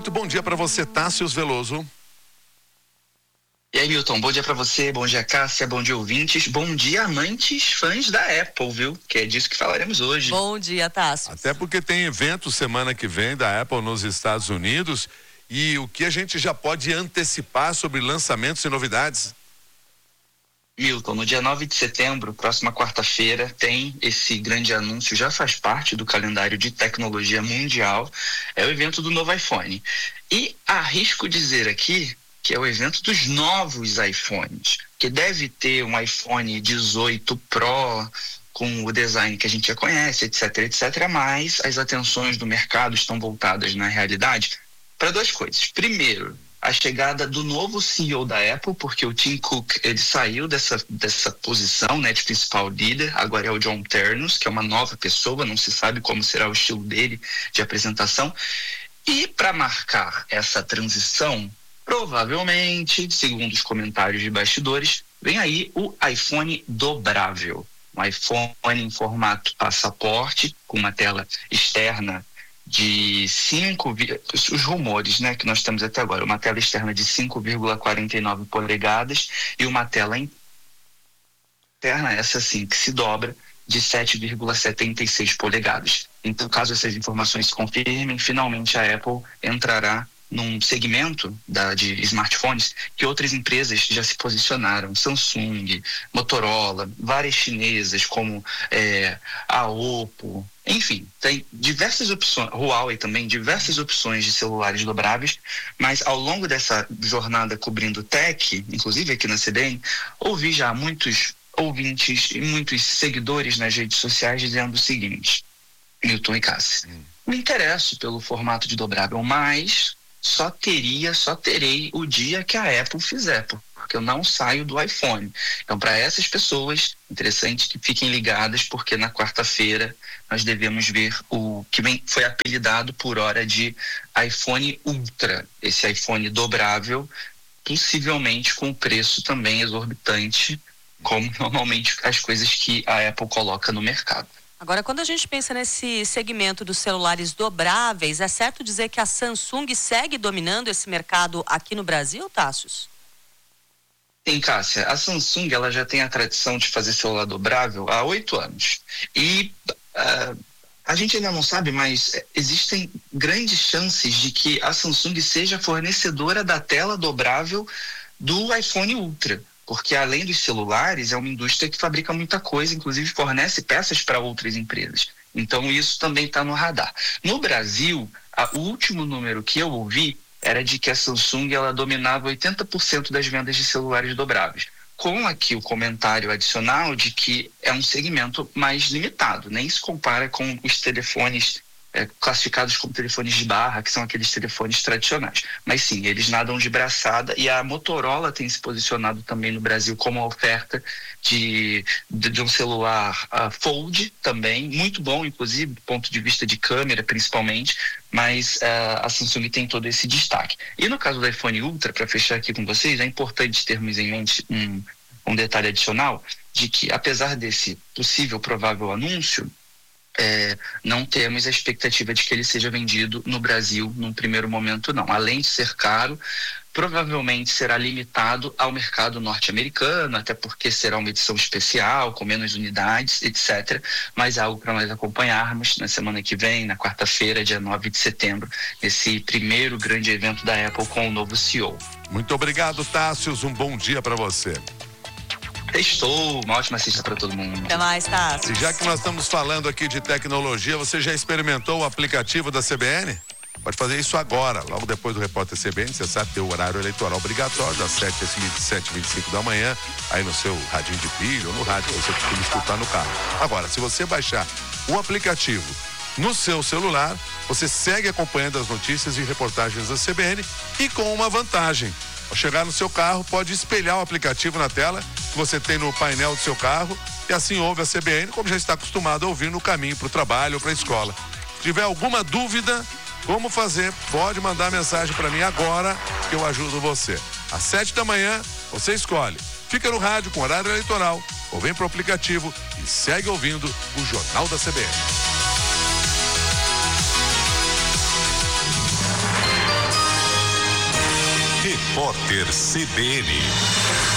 Muito bom dia para você, Tássio Veloso. E aí, Milton, bom dia pra você, bom dia, Cássia, bom dia, ouvintes, bom dia, amantes, fãs da Apple, viu? Que é disso que falaremos hoje. Bom dia, Tássio. Até porque tem evento semana que vem da Apple nos Estados Unidos e o que a gente já pode antecipar sobre lançamentos e novidades? Milton, no dia 9 de setembro, próxima quarta-feira, tem esse grande anúncio, já faz parte do calendário de tecnologia mundial, é o evento do novo iPhone. E arrisco dizer aqui que é o evento dos novos iPhones, que deve ter um iPhone 18 Pro com o design que a gente já conhece, etc, etc, mas as atenções do mercado estão voltadas, na realidade, para duas coisas. Primeiro, a chegada do novo CEO da Apple, porque o Tim Cook, ele saiu dessa posição, né, de principal líder, agora é o John Ternus, que é uma nova pessoa, não se sabe como será o estilo dele de apresentação. E para marcar essa transição, provavelmente, segundo os comentários de bastidores, vem aí o iPhone dobrável. Um iPhone em formato passaporte, com uma tela externa de os rumores, né, que nós temos até agora, uma tela externa de 5,49 polegadas e uma tela interna, essa sim, que se dobra, de 7,76 polegadas. Então, caso essas informações se confirmem, finalmente a Apple entrará num segmento de smartphones que outras empresas já se posicionaram, Samsung, Motorola, várias chinesas como a Oppo, enfim, tem diversas opções, Huawei também, diversas opções de celulares dobráveis, mas ao longo dessa jornada cobrindo tech, inclusive aqui na CBN, ouvi já muitos ouvintes e muitos seguidores nas redes sociais dizendo o seguinte: Milton e Cássia, me interesso pelo formato de dobrável, mas só terei o dia que a Apple fizer, porque eu não saio do iPhone. Então, para essas pessoas, interessante que fiquem ligadas, porque na quarta-feira nós devemos ver o que foi apelidado por hora de iPhone Ultra, esse iPhone dobrável, possivelmente com preço também exorbitante, como normalmente as coisas que a Apple coloca no mercado. Agora, quando a gente pensa nesse segmento dos celulares dobráveis, é certo dizer que a Samsung segue dominando esse mercado aqui no Brasil, Tássios? Sim, Cássia. A Samsung, ela já tem a tradição de fazer celular dobrável há 8 anos. E a gente ainda não sabe, mas existem grandes chances de que a Samsung seja fornecedora da tela dobrável do iPhone Ultra. Porque além dos celulares, é uma indústria que fabrica muita coisa, inclusive fornece peças para outras empresas. Então isso também está no radar. No Brasil, o último número que eu ouvi era de que a Samsung ela dominava 80% das vendas de celulares dobráveis. Com aqui o comentário adicional de que é um segmento mais limitado, nem se compara com os telefones classificados como telefones de barra, que são aqueles telefones tradicionais. Mas sim, eles nadam de braçada, e a Motorola tem se posicionado também no Brasil como uma oferta de um celular Fold também, muito bom, inclusive, do ponto de vista de câmera, principalmente, mas a Samsung tem todo esse destaque. E no caso do iPhone Ultra, para fechar aqui com vocês, é importante termos em mente um detalhe adicional, de que apesar desse possível, provável anúncio, não temos a expectativa de que ele seja vendido no Brasil num primeiro momento, não. Além de ser caro, provavelmente será limitado ao mercado norte-americano, até porque será uma edição especial, com menos unidades, etc. Mas algo para nós acompanharmos na semana que vem, na quarta-feira, dia 9 de setembro, esse primeiro grande evento da Apple com o novo CEO. Muito obrigado, Tássios. Um bom dia para você. Estou, uma ótima sexta para todo mundo. Até mais, Tássio. E já que nós estamos falando aqui de tecnologia, você já experimentou o aplicativo da CBN? Pode fazer isso agora, logo depois do Repórter CBN. Você sabe, tem o horário eleitoral obrigatório, das 7h25 da manhã, aí no seu radinho de pilha ou no rádio que você costuma escutar no carro. Agora, se você baixar o aplicativo no seu celular, você segue acompanhando as notícias e reportagens da CBN, e com uma vantagem: ao chegar no seu carro, pode espelhar o aplicativo na tela que você tem no painel do seu carro, e assim ouve a CBN como já está acostumado a ouvir no caminho para o trabalho ou para a escola. Se tiver alguma dúvida como fazer, pode mandar mensagem para mim agora que eu ajudo você. Às 7 da manhã, você escolhe. Fica no rádio com horário eleitoral ou vem para o aplicativo e segue ouvindo o Jornal da CBN. Repórter CBN.